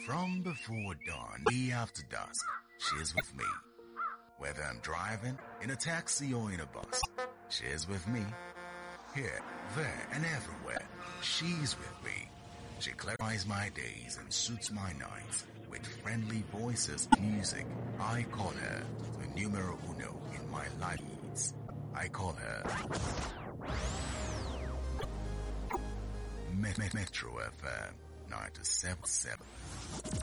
From before dawn, day after dusk, she's with me. Whether I'm driving, in a taxi or in a bus, she's with me. Here, there, and everywhere, she's with me. She clarifies my days and suits my nights. With friendly voices, music, I call her the numero uno in my life needs. I call her Metro FM 977.